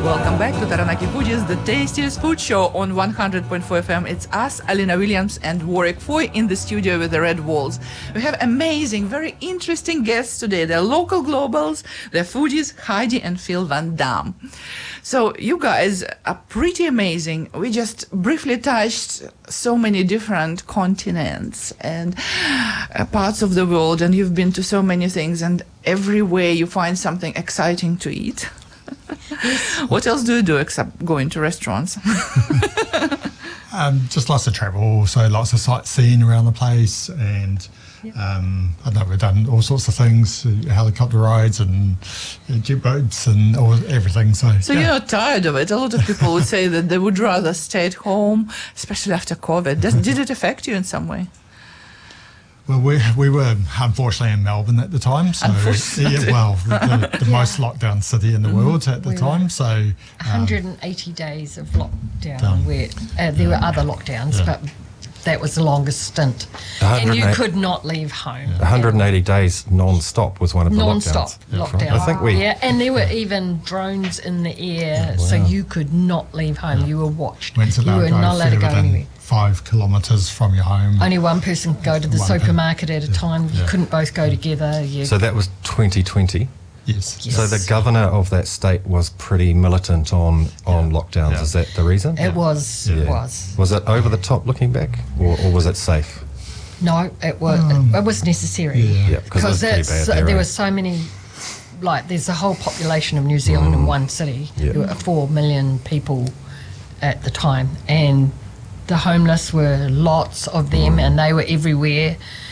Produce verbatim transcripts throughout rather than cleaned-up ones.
Welcome back to Taranaki Foodies, the tastiest food show on one hundred point four F M. It's us, Alina Williams and Warwick Foy, in the studio with the Red Walls. We have amazing, very interesting guests today. They're local globals, they're foodies, Heidi and Phil Van Dam. So you guys are pretty amazing. We just briefly touched so many different continents and uh, parts of the world, and you've been to so many things, and everywhere you find something exciting to eat. What else do you do except going to restaurants? um, just lots of travel, so lots of sightseeing around the place, and yeah. um, I know we've done all sorts of things, uh, helicopter rides and uh, jet boats and all, everything. So, so yeah. You're not tired of it? A lot of people would say that they would rather stay at home, especially after COVID. Does, did it affect you in some way? Well, we we were unfortunately in Melbourne at the time, so yeah, well, the, the yeah. most lockdown city in the mm-hmm. world at the we time. So um, one hundred eighty days of lockdown. Done. Where uh, there were other lockdowns, yeah. but that was the longest stint, and you could not leave home. one hundred eighty days non-stop was one of the non-stop lockdowns. Non-stop lockdown. I think we yeah, and there were even drones in the air, oh, wow. so you could not leave home. Yeah. You were watched. Went you were not allowed to go anywhere. Five kilometres from your home. Only one person could go to the one supermarket at a time. You yeah. couldn't both go together. You so that was twenty twenty? Yes. yes. So the governor of that state was pretty militant on, on yeah. lockdowns. Yeah. Is that the reason? It yeah. was. Yeah. It was. Was it over the top looking back, or, or was it safe? No, it was. Um, it, it was necessary. Yeah, yeah because it was there, there were so many. Like, there's a whole population of New Zealand mm. in one city. Yeah. There were four million people at the time, and the homeless were lots of them, mm. and they were everywhere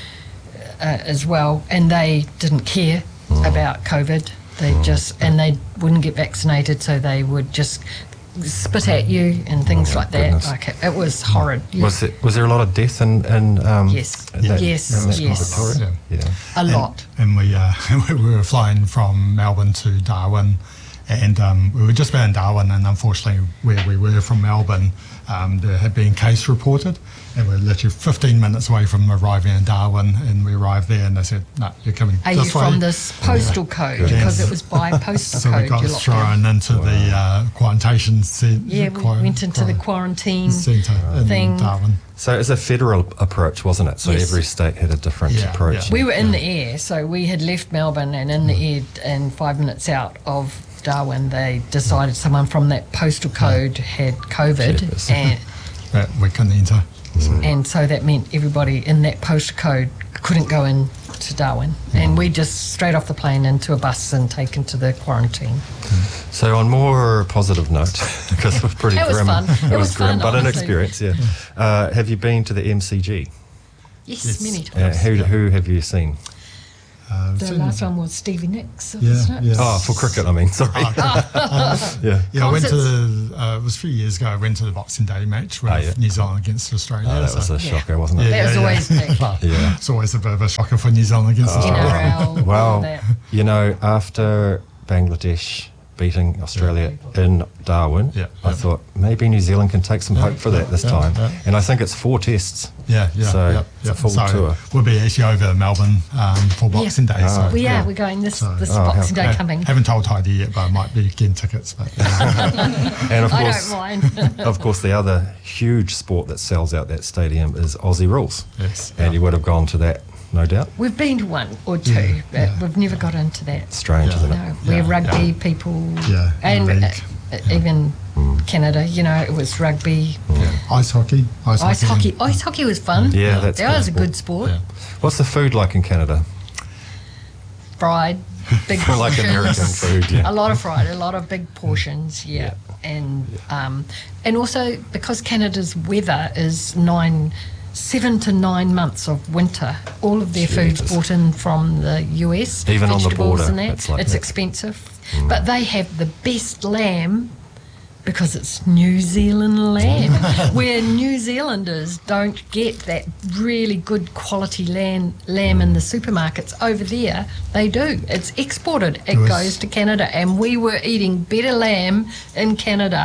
uh, as well, and they didn't care mm. about COVID. They mm. just, and they wouldn't get vaccinated, so they would just spit at you and things oh, like that. Like it, it was horrid. Was it? Was there a lot of death in? in um, yes, in yeah. that, yes, in yes, yeah. yeah, a and, lot. And we uh, we were flying from Melbourne to Darwin. And um, we were just about in Darwin, and unfortunately where we were from Melbourne, um, there had been a case reported, and we were literally fifteen minutes away from arriving in Darwin, and we arrived there and they said, no, you're coming Are this you way. from this postal code? Yes. Because it was by postal so code. So we got thrown into wow. the uh, quarantine centre. Yeah, we quar- went into quar- the quarantine centre thing. in Darwin. So it was a federal approach, wasn't it? So yes. every state had a different yeah, approach. Yeah. We were in yeah. the air, so we had left Melbourne and in the air, and five minutes out of Darwin, they decided someone from that postal code had COVID, Jeepers. and that we couldn't enter. So. And so that meant everybody in that postal code couldn't go in to Darwin, mm. and we just straight off the plane into a bus and taken to the quarantine. Mm. So on more positive note, because it was pretty it grim. Was fun. It, it was, was grim, fun, but honestly. an experience. Yeah. yeah. Uh, have you been to the M C G? Yes, yes. many times. Uh, who, who have you seen? Uh, the last one was Stevie Nicks, yeah, wasn't it? Yeah. Oh, for cricket, I mean, sorry. Oh, uh, yeah, yeah. I went to the, uh, it was a few years ago. I went to the Boxing Day match with oh, yeah. New Zealand against Australia. Oh, that so. was a shocker, yeah. wasn't it? Yeah, that yeah, was yeah. always big. well, yeah, it's always a bit of a shocker for New Zealand against oh. Australia. N R L, well, that. you know, after Bangladesh beating Australia yeah. in Darwin, yeah, I yeah. thought maybe New Zealand can take some yeah, hope for that this yeah, time. Yeah. And I think it's four tests. Yeah, yeah. So yeah, it's yeah. a full so tour. We'll be actually over Melbourne um, for Boxing yeah. Day. Oh, so, we yeah. are. We're going this, so, this oh, Boxing how, Day coming. I haven't told Heidi yet, but I might be getting tickets. But, yeah. and of I course, don't mind. of course, the other huge sport that sells out that stadium is Aussie Rules. Yes. And yeah. you would have gone to that, no doubt. We've been to one or two, yeah, but yeah. we've never got into that. Strange, yeah. isn't it? No, we're yeah, rugby yeah. people. Yeah, and league. uh, even mm. Canada, you know, it was rugby. Yeah. Ice hockey. Ice, Ice hockey. hockey. Ice hockey was fun. Yeah, yeah. that's that good was sport. a good sport. Yeah. What's the food like in Canada? Fried, big like portions. American food, yeah. A lot of fried, a lot of big portions, yeah. yeah. And yeah. Um, and also because Canada's weather is nine, seven to nine months of winter, all of their Jesus. food's brought in from the U S. Even on the border, and that. it's like It's that. expensive. Mm. But they have the best lamb because it's New Zealand lamb, where New Zealanders don't get that really good quality lamb, lamb in the supermarkets. Over there, they do. It's exported. It was, goes to Canada, and we were eating better lamb in Canada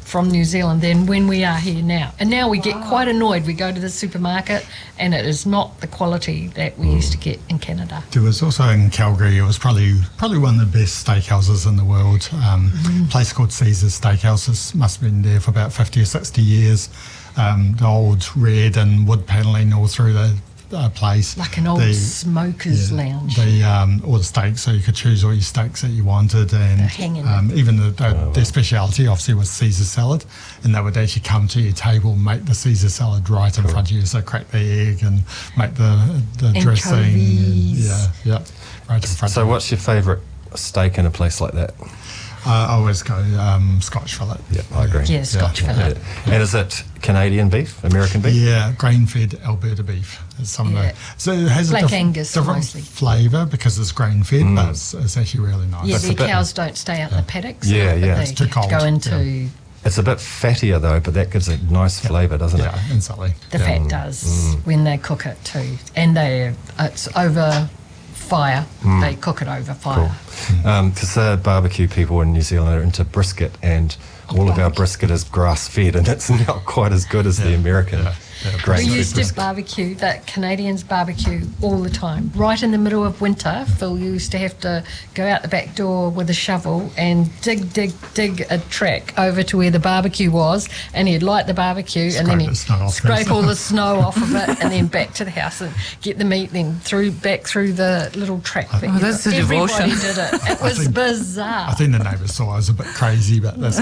from New Zealand than when we are here now. And now we get quite annoyed. We go to the supermarket and it is not the quality that we used to get in Canada. There was also in Calgary, it was probably probably one of the best steakhouses in the world. Um, Mm-hmm. A place called Caesar's Steakhouse. It must have been there for about fifty or sixty years. Um, the old red and wood panelling all through the uh, place. Like an old The- smoker's yeah, lounge. The um, all the steaks, so you could choose all your steaks that you wanted, and The hanging. um, even the, the, their speciality obviously was Caesar salad, and they would actually come to your table, make the Caesar salad right in front of you, so crack the egg and make the the dressing, and, Anchovies. yeah, yeah, right in front. So of you. what's your favourite steak in a place like that? Uh, I always go um, Scotch fillet. Yeah, I agree. Yeah, Scotch Yeah. fillet. And is it Canadian beef, American beef? Yeah, grain-fed Alberta beef. Is some Yeah. of the, so it has Black a diff- Angus different mostly. flavour because it's grain-fed, but it's, it's actually really nice. Yeah, That's a the bit- cows don't stay out in the paddocks. Yeah, but yeah. They It's too have to cold, go into yeah. It's a bit fattier though, but that gives a nice flavour, doesn't Yeah, it? instantly. the yeah. fat does when they cook it too, and they it's over fire. They cook it over fire. Because the barbecue people in New Zealand are into brisket, and all of our brisket is grass-fed, and it's not quite as good as the Yeah, American yeah, yeah. We grain-fed used to brisket. barbecue, that Canadians barbecue all the time. Right in the middle of winter, Phil used to have to go out the back door with a shovel and dig, dig, dig a track over to where the barbecue was, and he'd light the barbecue and then Scrape he'd the snow off scrape first. all the snow off of it, and then back to the house and get the meat, then through back through the little track. that Oh, you that's got. the Everybody devotion. did it. It was think- bizarre. I think the neighbours thought I was a bit crazy, but that's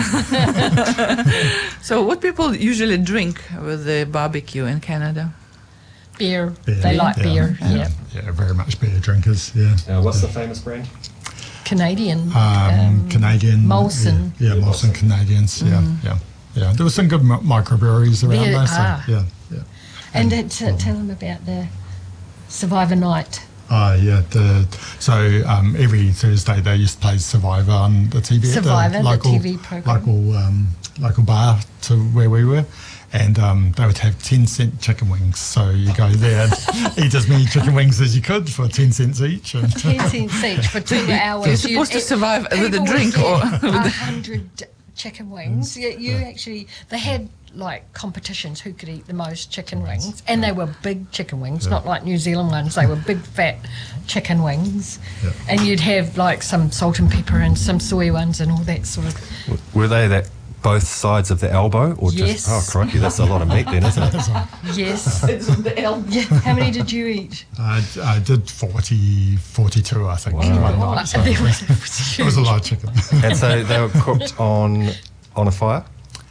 So, what people usually drink with the barbecue in Canada? beer. beer. They like yeah, beer. Yeah, Yeah. yeah, very much beer drinkers. Yeah. Uh, what's the famous brand? Canadian. Um, um, Canadian. Molson. Yeah, yeah Molson Canadians. Yeah, yeah, yeah. There were some good mi- microbreweries around There there. So, are. yeah, yeah. And t- t- tell them about the Survivor Night. Oh, yeah. The, so um, every Thursday they used to play Survivor on the T V. at Survivor, the local, T V program. Local, um, local bar to where we were. And um, they would have ten cent chicken wings. So you go there and eat as many chicken wings as you could for ten cents each. And ten cents each for two hours. You're supposed to it- survive with a people drink would or get with a the- hundred chicken wings. You, you actually, they had like competitions who could eat the most chicken wings, and they were big chicken wings, not like New Zealand ones. They were big fat chicken wings, Yeah. and you'd have like some salt and pepper and some soy ones and all that sort of. W- Were they that both sides of the elbow, or Yes. just? Oh, crikey, that's a lot of meat then, isn't it? Yes. It's on the elbow. Yeah. How many did you eat? I, I did forty, forty-two, I think, Wow. one Oh, night. So there it was, it was was a huge. lot of chicken. And so they were cooked on on a fire.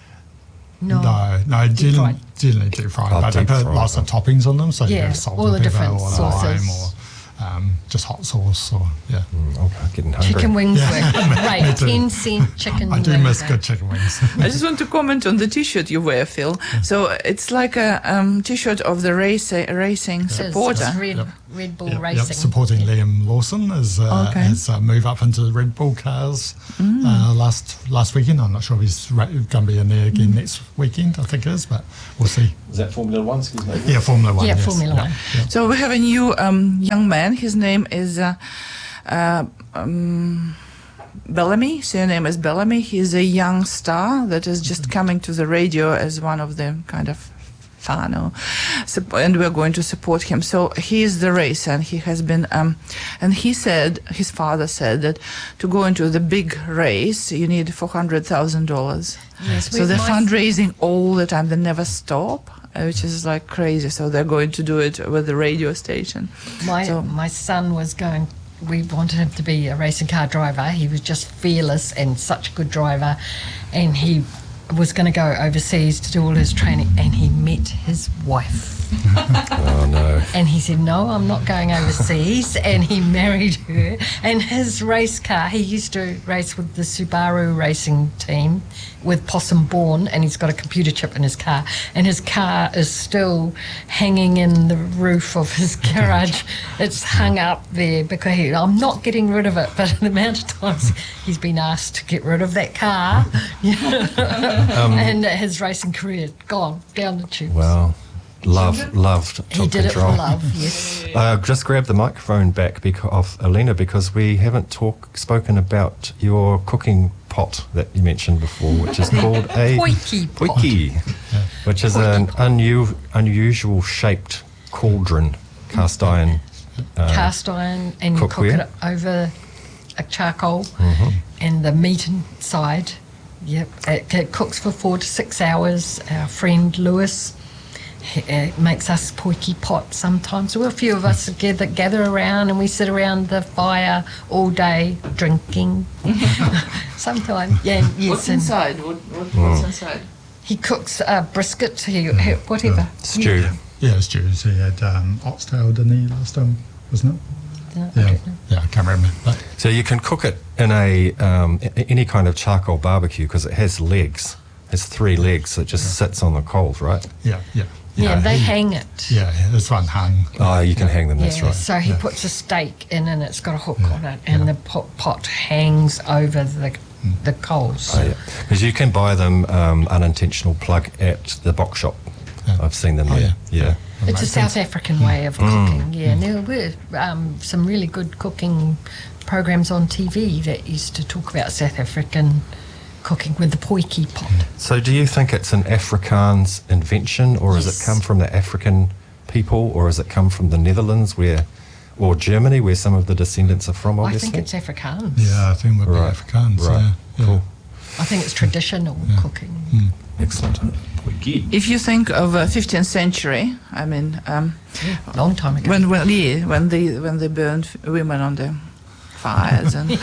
No. No, no, Deep generally, fried. generally deep fried, Oh, but they deep put fried, lots of oh. toppings on them, so you Yeah, have salt all and the pepper different or sauces. lime or um, just hot sauce or, yeah. Mm, okay, getting hungry. Chicken wings were great. Me too. ten cent chicken I do wings. miss were- good chicken wings. I just want to comment on the T-shirt you wear, Phil. So it's like a um, T-shirt of the race, racing It's- supporter. It's Red, Yep. Red Bull Yep, yep, Racing. supporting Liam Lawson as uh, Okay. as uh, move up into the Red Bull cars uh, last last weekend. I'm not sure if he's ra- going to be in there again next weekend. I think it is, but we'll see. Is that Formula One? Excuse me. Yeah, Formula One. Yeah, yes. Formula Yep, One. yep. So we have a new um, young man. His name is uh, uh, um, Bellamy. Surname is Bellamy. He's a young star that is just coming to the radio as one of the kind of fan, or, sup- and we're going to support him. So he is the racer, and he has been. Um, and he said, his father said that to go into the big race, you need four hundred thousand dollars. Yes, So we- they're my- fundraising all the time. They never stop, uh, which is like crazy. So they're going to do it with the radio station. My So- my son was going. We wanted him to be a racing car driver. He was just fearless and such a good driver, and he was going to go overseas to do all his training. And he met his wife, Oh no. and he said, "No, I'm not going overseas." And he married her. And his race car, he used to race with the Subaru racing team with Possum Bourne, and he's got a computer chip in his car, and his car is still hanging in the roof of his garage. It's hung up there because he, I'm not getting rid of it, but the amount of times he's been asked to get rid of that car, and his racing career gone down the tubes. Wow. Love, loved he Top did it for Control. love, yes. Uh, just grab the microphone back because of Alina because we haven't talk spoken about your cooking pot that you mentioned before, which is called a Poiki pot. poiki, which is an unu- unusual shaped cauldron, cast iron. Uh, Cast iron, and you cook cookware. it over a charcoal, Mm-hmm. and the meat inside. Yep, it, it cooks for four to six hours. Our friend Lewis he, uh, makes us poiki pot sometimes. So a few of us gather gather around and we sit around the fire all day drinking. Sometimes, yeah, yes. What's and inside? What, what, What's inside? He cooks uh, brisket, he, he, whatever. stew. Yeah, stews. He had um, oxtail, didn't he, last time, wasn't it? Yeah, I Yeah, don't know. yeah, I can't remember. But So you can cook it in a um, a- any kind of charcoal barbecue because it has legs. It has three legs, so it just sits on the coals, right? yeah, yeah. Yeah, they he- hang it. Yeah, this one hung. Oh, you can hang them. That's Yeah, right. so he Yeah. puts a steak in and it's got a hook on it, and the pot, pot hangs over the the coals. Oh, yeah. Because you can buy them um, unintentional plug at the box shop. Yeah. I've seen them Oh, there. yeah. Yeah. It's a makes South sense. African way of cooking, yeah. And there were um, some really good cooking programs on T V that used to talk about South African cooking with the poiki pot. So do you think it's an Afrikaans invention, or has Yes. it come from the African people, or has it come from the Netherlands, where, or Germany, where some of the descendants are from? I Obviously. think it's Afrikaans. Yeah, I think we'd be Right. Afrikaans. Right. Yeah, yeah. Cool. I think it's traditional cooking. Excellent. If you think of uh, fifteenth century, I mean, um, Long time ago. when when yeah, when they when they burned women on the fires, and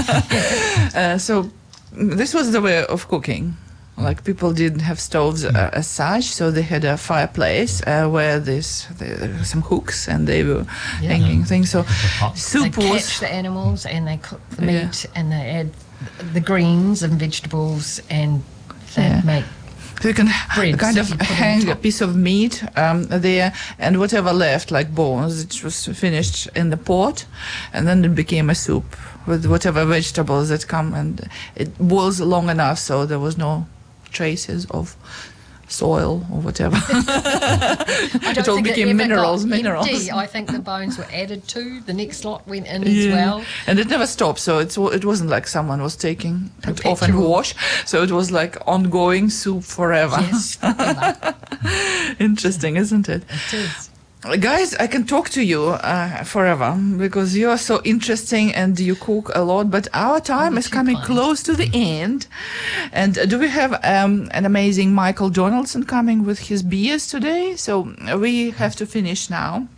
uh, so this was the way of cooking. Like people didn't have stoves uh, as such, so they had a fireplace uh, where this the, some hooks and they were Yeah. hanging things. So pot. they soup catch was the animals and they cook the Yeah. meat and they add the greens and vegetables and they Yeah. make So you can Breads kind that of you put on hang a top. piece of meat um, there, and whatever left, like bones, it was finished in the pot, and then it became a soup with whatever vegetables that come, and it boils long enough so there was no traces of soil or whatever. I don't It all think became ever minerals, got minerals. empty. I think the bones were added to. The next lot went in as Yeah. well. And it never stopped, so it's, it wasn't like someone was taking it off and Perpetual. wash, so it was like ongoing soup forever. Yes, forever. Interesting, isn't it? It is. Guys, I can talk to you uh, forever because you are so interesting and you cook a lot, but our time you're is too coming kind. close to the end. And uh, do we have um, an amazing Michael Donaldson coming with his beers today? So uh, we have to finish now.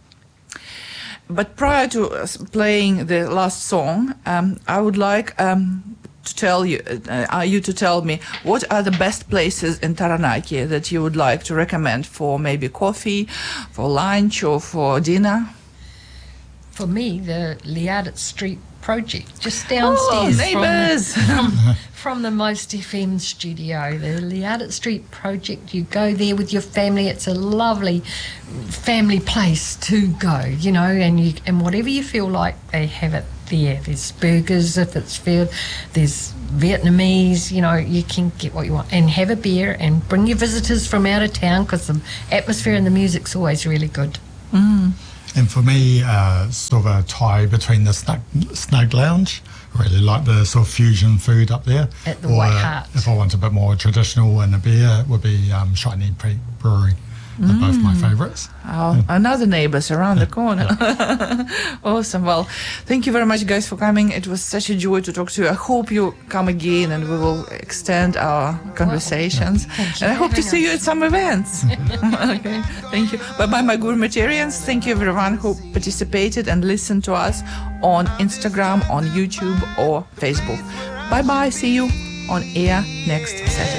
But prior to us playing the last song, um, I would like um, to tell you, uh, uh, you to tell me what are the best places in Taranaki that you would like to recommend for maybe coffee, for lunch, or for dinner. For me, the Liadet Street project, just Oh, downstairs neighbours! from, the, from the Most F M studio. The Liadet Street project, you go there with your family. It's a lovely family place to go, you know, and you and whatever you feel like, they have it there. There's burgers if it's fair. There's Vietnamese, you know, you can get what you want and have a beer and bring your visitors from out of town because the atmosphere and the music's always really good. And for me, uh, sort of a tie between the Snug, Snug Lounge. I really like the sort of fusion food up there. At the Or, White uh, Hart. If I want a bit more traditional and a beer, it would be um, Shiny Peak Brewery. They're both my favourites. Oh, another neighbors around the corner. Awesome. Well, thank you very much, guys, for coming. It was such a joy to talk to you. I hope you come again and we will extend our conversations. Thank you And I for hope to having see you us. at some events. Okay. Thank you. Bye bye, my gourmetarians. Thank you, everyone who participated and listened to us on Instagram, on YouTube, or Facebook. Bye bye. See you on air next Saturday.